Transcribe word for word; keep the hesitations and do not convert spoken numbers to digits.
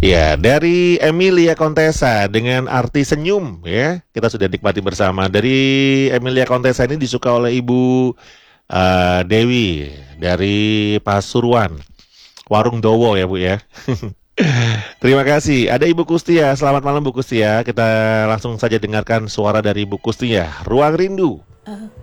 Ya, dari Emilia Contessa dengan arti senyum ya. Kita sudah nikmati bersama. Dari Emilia Contessa ini disuka oleh Ibu eh, Dewi dari Pasuruan. Warung Dowo ya Bu ya. Terima kasih. Ada Ibu Kustia. Selamat malam Bu Kustia. Kita langsung saja dengarkan suara dari Ibu Kustia. Ruang Rindu.